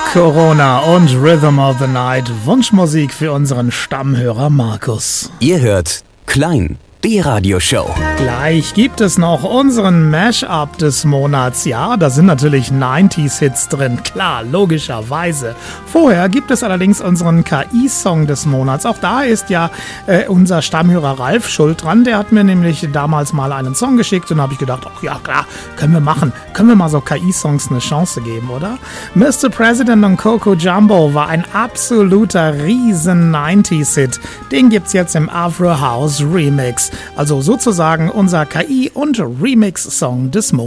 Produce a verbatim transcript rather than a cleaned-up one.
Corona und Rhythm of the Night. Wunschmusik für unseren Stammhörer Markus. Ihr hört Klein, die Radioshow. Gleich gibt es noch unseren Mash-up des Monats. Ja, da sind natürlich neunziger-Hits drin, klar, logischerweise. Vorher gibt es allerdings unseren K I-Song des Monats. Auch da ist ja äh, unser Stammhörer Ralf schuld dran. Der hat mir nämlich damals mal einen Song geschickt und da habe ich gedacht, ach ja klar, können wir machen. Können wir mal so K I-Songs eine Chance geben, oder? Mister President und Coco Jumbo war ein absoluter riesen neunziger-Hit. Den gibt's jetzt im Afro House Remix. Also sozusagen unser K I- und Remix-Song des Monats.